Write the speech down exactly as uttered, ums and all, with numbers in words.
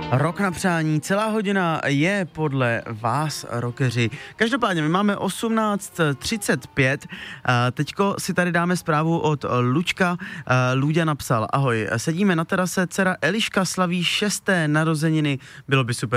Rok na přání, celá hodina je podle vás, rockeři. Každopádně my máme osmnáct třicet pět, teďko si tady dáme zprávu od Lučka. Luďa napsal: ahoj, sedíme na terase, dcera Eliška slaví šesté narozeniny, bylo by super,